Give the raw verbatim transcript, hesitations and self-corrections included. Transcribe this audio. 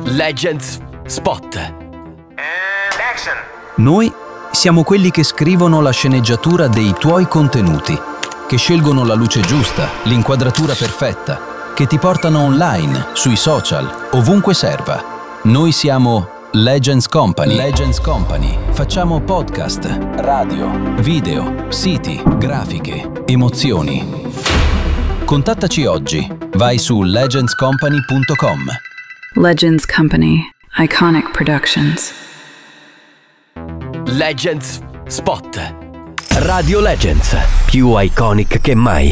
Legends Spot. And action. Noi siamo quelli che scrivono la sceneggiatura dei tuoi contenuti, che scelgono la luce giusta, l'inquadratura perfetta, che ti portano online, sui social, ovunque serva. Noi siamo Legends Company. Legends Company. Facciamo podcast, radio, video, siti, grafiche, emozioni. Contattaci oggi. Vai su legends company punto com. Legends Company. Iconic Productions. Legends Spot. Radio Legends, più iconic che mai.